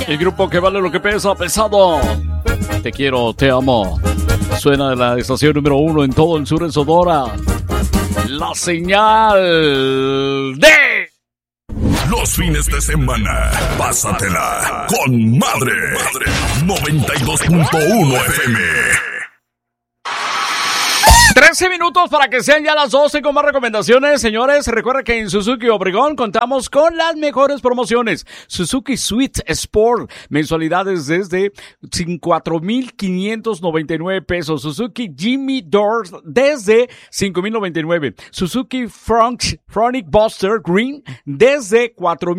El grupo que vale lo que pesa, pesado. Te quiero, te amo. Suena de la estación número 1 en todo el sur de Sonora. La señal de... Los fines de semana, pásatela con Madre. 92.1 FM. 13 minutos para que sean ya las 12 con más recomendaciones, señores. Recuerda que en Suzuki Obregón contamos con las mejores promociones. Suzuki Swift Sport, mensualidades desde 4,599 pesos. Suzuki Jimmy Doors desde 5,099. Suzuki Frontic Buster Green desde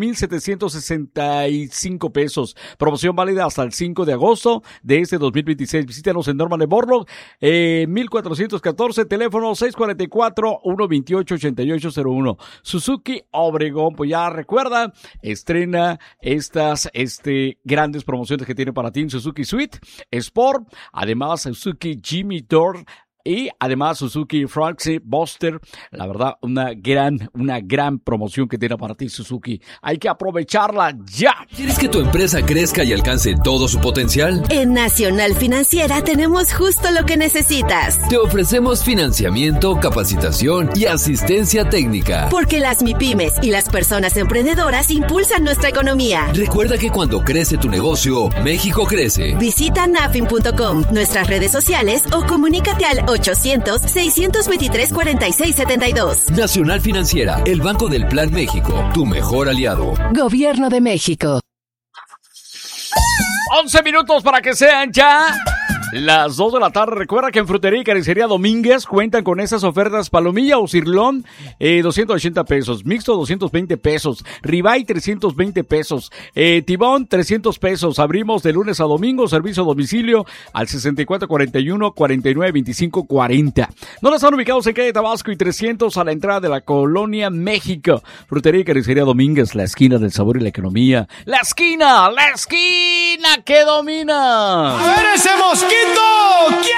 4,765 pesos. Promoción válida hasta el 5 de agosto de este 2026. Visítanos en Norman de Borlaug, 1414. Teléfono 644-128-8801. Suzuki Obregón, pues ya recuerda, estrena estas grandes promociones que tiene para ti en Suzuki Swift Sport. Además, Suzuki Jimmy Door y además Suzuki Frontic Buster. La verdad, una gran promoción que tiene para ti Suzuki. Hay que aprovecharla ya. ¿Quieres que tu empresa crezca y alcance todo su potencial? En Nacional Financiera tenemos justo lo que necesitas. Te ofrecemos financiamiento, capacitación y asistencia técnica. Porque las MIPYMES y las personas emprendedoras impulsan nuestra economía. Recuerda que cuando crece tu negocio, México crece. Visita nafin.com, nuestras redes sociales o comunícate al 800-623-4672. Nacional Financiera, el Banco del Plan México, tu mejor aliado. Gobierno de México. 11 minutos para que sean ya las 2 de la tarde. Recuerda que en Frutería y Carnicería Domínguez cuentan con esas ofertas: palomilla o cirlón, 280 pesos, mixto 220 pesos, ribeye 320 pesos, tibón 300 pesos. Abrimos de lunes a domingo, servicio a domicilio al 6441-492540. No están ubicados en calle Tabasco y 300 a la entrada de la Colonia México. Frutería y Carnicería Domínguez, la esquina del sabor y la economía. La esquina que domina. A ver ese mosquito.